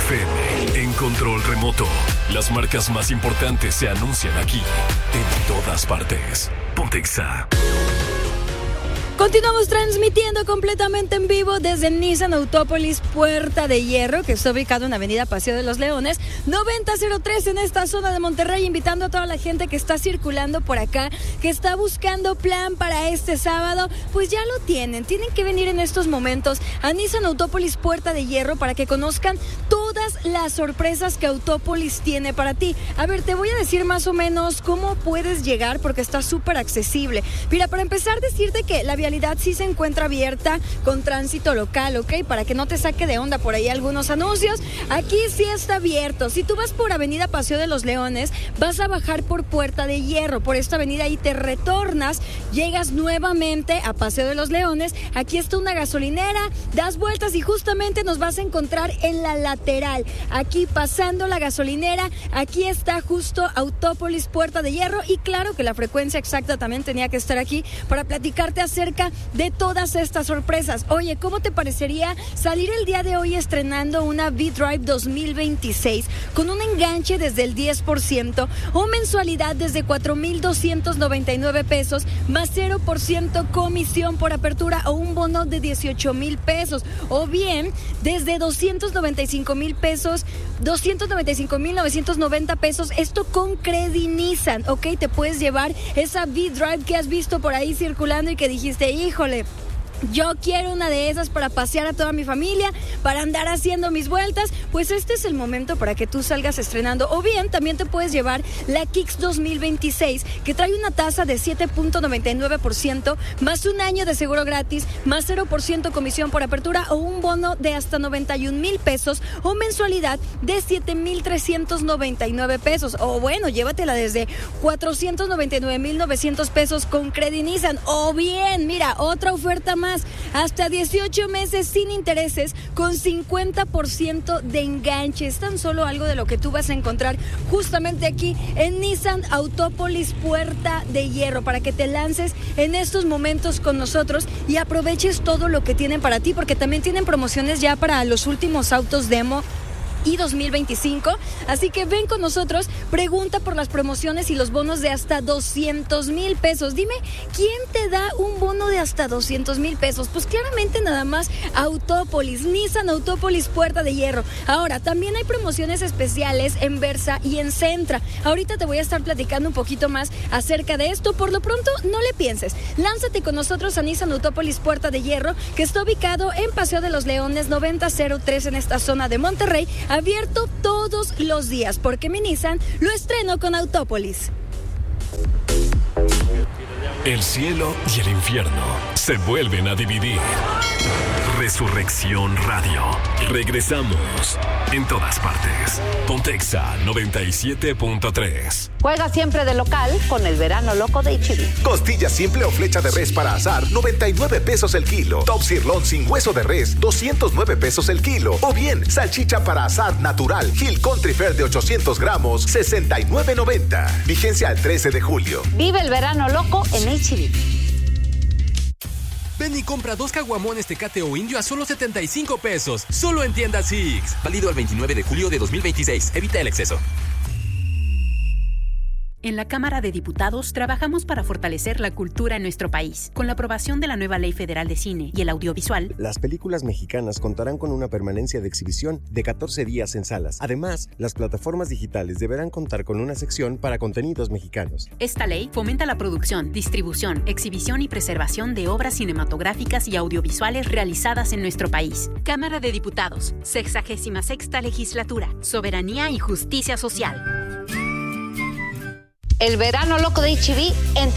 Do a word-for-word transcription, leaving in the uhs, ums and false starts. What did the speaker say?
F M, en control remoto. Las marcas más importantes se anuncian aquí, en todas partes. Ponte Exa. Continuamos transmitiendo completamente en vivo desde Nissan Autópolis Puerta de Hierro, que está ubicado en Avenida Paseo de los Leones, noventa cero tres en esta zona de Monterrey, invitando a toda la gente que está circulando por acá, que está buscando plan para este sábado, pues ya lo tienen. Tienen que venir en estos momentos a Nissan Autópolis Puerta de Hierro para que conozcan todas las sorpresas que Autópolis tiene para ti. A ver, te voy a decir más o menos cómo puedes llegar porque está súper accesible. Mira, para empezar, decirte que la vialidad sí se encuentra abierta con tránsito local, ¿ok? Para que no te saque de onda por ahí algunos anuncios. Aquí sí está abierto. Si tú vas por Avenida Paseo de los Leones, vas a bajar por Puerta de Hierro, por esta avenida, y te retornas, llegas nuevamente a Paseo de los Leones. Aquí está una gasolinera, das vueltas y justamente nos vas a encontrar en la lateral. Aquí pasando la gasolinera, aquí está justo Autópolis Puerta de Hierro, y claro que la frecuencia exacta también tenía que estar aquí para platicarte acerca de todas estas sorpresas. Oye, ¿cómo te parecería salir el día de hoy estrenando una V-Drive dos mil veintiséis con un enganche desde el diez por ciento o mensualidad desde cuatro mil doscientos noventa y nueve pesos más cero por ciento comisión por apertura o un bono de dieciocho mil pesos, o bien desde doscientos noventa y cinco mil pesos, doscientos noventa y cinco mil novecientos noventa pesos, esto con Credit Nissan, ok? Te puedes llevar esa V-Drive que has visto por ahí circulando y que dijiste, híjole, yo quiero una de esas para pasear a toda mi familia, para andar haciendo mis vueltas. Pues este es el momento para que tú salgas estrenando. O bien también te puedes llevar la Kicks dos mil veintiséis, que trae una tasa de siete punto noventa y nueve por ciento más un año de seguro gratis, más cero por ciento comisión por apertura o un bono de hasta noventa y un mil pesos o mensualidad de siete mil trescientos noventa y nueve pesos. O bueno, llévatela desde cuatrocientos noventa y nueve mil novecientos pesos con Credit Nissan. O bien, mira, otra oferta más, hasta dieciocho meses sin intereses con cincuenta por ciento de enganche. Es tan solo algo de lo que tú vas a encontrar justamente aquí en Nissan Autópolis Puerta de Hierro, para que te lances en estos momentos con nosotros y aproveches todo lo que tienen para ti, porque también tienen promociones ya para los últimos autos demo y dos mil veinticinco, así que ven con nosotros, pregunta por las promociones y los bonos de hasta doscientos mil pesos. Dime, ¿quién te da un bono de hasta doscientos mil pesos? Pues claramente nada más Autópolis, Nissan Autópolis Puerta de Hierro. Ahora, también hay promociones especiales en Versa y en Centra. Ahorita te voy a estar platicando un poquito más acerca de esto. Por lo pronto, no le pienses, lánzate con nosotros a Nissan Autópolis Puerta de Hierro, que está ubicado en Paseo de los Leones noventa cero tres en esta zona de Monterrey, abierto todos los días, porque mi Nissan lo estreno con Autópolis. El cielo y el infierno se vuelven a dividir. Resurrección Radio. Regresamos en todas partes. Ponte Exa noventa y siete punto tres. Juega siempre de local con el verano loco de H E B. Costilla simple o flecha de res para asar, noventa y nueve pesos el kilo. Top sirloin sin hueso de res, doscientos nueve pesos el kilo. O bien, salchicha para asar natural Hill Country Fair de ochocientos gramos, sesenta y nueve noventa. Vigencia al trece de julio. Vive el verano loco en H E B. Ven y compra dos caguamones Tecate o Indio a solo setenta y cinco pesos. Solo en tiendas Six. Válido al veintinueve de julio de dos mil veintiséis. Evita el exceso. En la Cámara de Diputados trabajamos para fortalecer la cultura en nuestro país. Con la aprobación de la nueva Ley Federal de Cine y el Audiovisual, las películas mexicanas contarán con una permanencia de exhibición de catorce días en salas. Además, las plataformas digitales deberán contar con una sección para contenidos mexicanos. Esta ley fomenta la producción, distribución, exhibición y preservación de obras cinematográficas y audiovisuales realizadas en nuestro país. Cámara de Diputados, sexagésima sexta Legislatura, Soberanía y Justicia Social. El verano loco de H E B en